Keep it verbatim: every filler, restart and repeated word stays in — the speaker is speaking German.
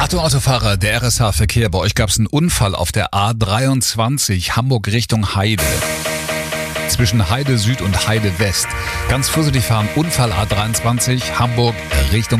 Achtung Autofahrer, der R S H-Verkehr. Bei euch gab es einen Unfall auf der A dreiundzwanzig, Hamburg Richtung Heide. Zwischen Heide Süd und Heide West. Ganz vorsichtig fahren, Unfall A dreiundzwanzig, Hamburg Richtung